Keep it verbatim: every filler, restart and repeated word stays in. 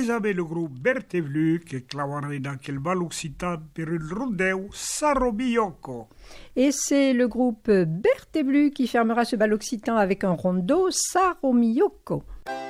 mes amis, le groupe Bertevlu che clamare dans quel bal occitan per il rondeu Sarobiyoko. Et c'est le groupe Bertevlu qui fermera ce bal occitan avec un rondo Saromiyoko.